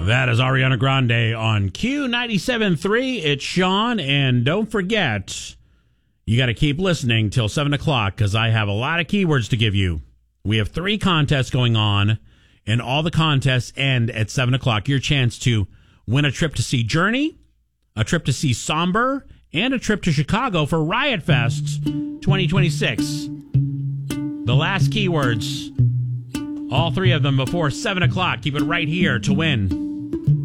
That is Ariana Grande on Q97.3. It's Sean, and don't forget, you got to keep listening till 7 o'clock because I have a lot of keywords to give you. We have 3 contests going on, and all the contests end at 7 o'clock. Your chance to win a trip to see Journey, a trip to see Somber, and a trip to Chicago for Riot Fest 2026. The last keywords, all 3 of them before 7 o'clock. Keep it right here to win.